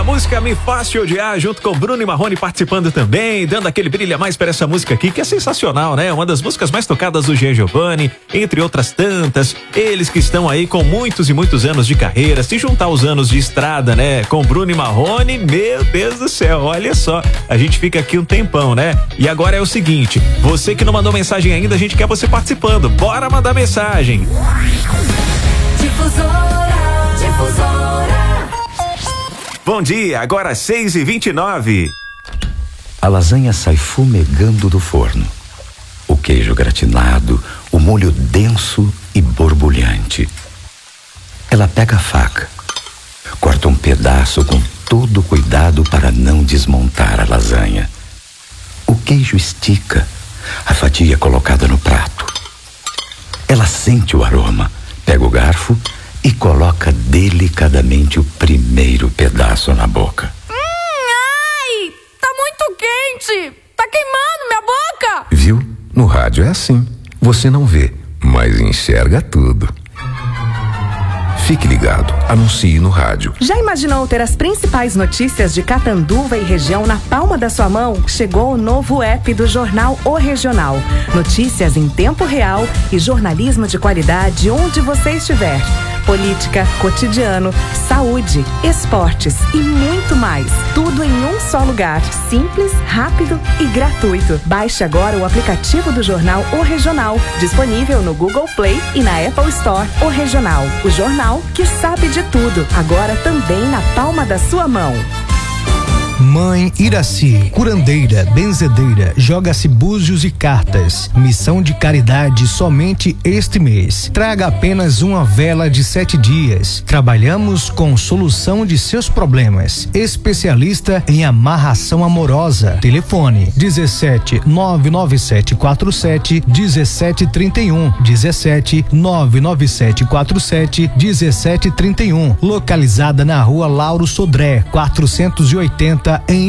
A música Me Faz Te Odiar, junto com Bruno e Marrone participando também, dando aquele brilho a mais para essa música aqui, que é sensacional, né? Uma das músicas mais tocadas do Gian Giovanni, entre outras tantas. Eles que estão aí com muitos e muitos anos de carreira, se juntar os anos de estrada, né? Com Bruno e Marrone, meu Deus do céu, olha só, a gente fica aqui um tempão, né? E agora é o seguinte, você que não mandou mensagem ainda, a gente quer você participando, bora mandar mensagem. Difusora. Bom dia, agora 6h29. A lasanha sai fumegando do forno. O queijo gratinado, o molho denso e borbulhante. Ela pega a faca, corta um pedaço com todo cuidado para não desmontar a lasanha. O queijo estica, a fatia é colocada no prato. Ela sente o aroma, pega o garfo e coloca delicadamente o primeiro pedaço na boca. Ai, tá muito quente, tá queimando minha boca. Viu? No rádio é assim. Você não vê, mas enxerga tudo. Fique ligado, anuncie no rádio. Já imaginou ter as principais notícias de Catanduva e região na palma da sua mão? Chegou o novo app do jornal O Regional. Notícias em tempo real e jornalismo de qualidade onde você estiver. Política, cotidiano, saúde, esportes e muito mais. Tudo em um só lugar. Simples, rápido e gratuito. Baixe agora o aplicativo do jornal O Regional. Disponível no Google Play e na Apple Store. O Regional. O jornal que sabe de tudo. Agora também na palma da sua mão. Mãe Iraci, curandeira, benzedeira, joga-se búzios e cartas. Missão de caridade somente este mês. Traga apenas uma vela de 7 dias. Trabalhamos com solução de seus problemas. Especialista em amarração amorosa. Telefone 17 99747 1731. 17 99747 1731. Localizada na rua Lauro Sodré, 480 em